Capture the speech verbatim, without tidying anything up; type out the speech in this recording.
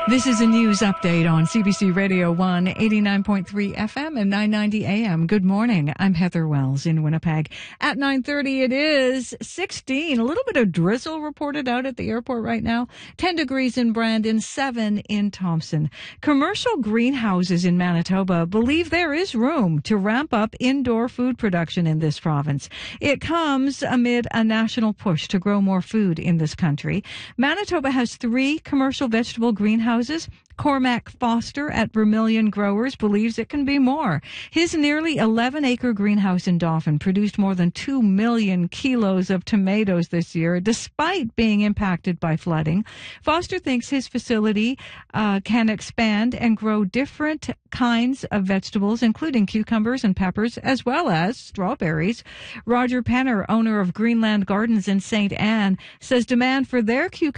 This is a news update on C B C Radio one, eighty-nine point three F M and nine ninety A M. Good morning. I'm Heather Wells in Winnipeg. At nine thirty, it is sixteen. A little bit of drizzle reported out at the airport right now. ten degrees in Brandon, seven in Thompson. Commercial greenhouses in Manitoba believe there is room to ramp up indoor food production in this province. It comes amid a national push to grow more food in this country. Manitoba has three commercial vegetable greenhouses. Cormac Foster at Vermilion Growers believes it can be more. His nearly eleven acre greenhouse in Dauphin produced more than two million kilos of tomatoes this year, despite being impacted by flooding. Foster thinks his facility uh, can expand and grow different kinds of vegetables, including cucumbers and peppers, as well as strawberries. Roger Penner, owner of Greenland Gardens in Saint Anne, says demand for their cucumbers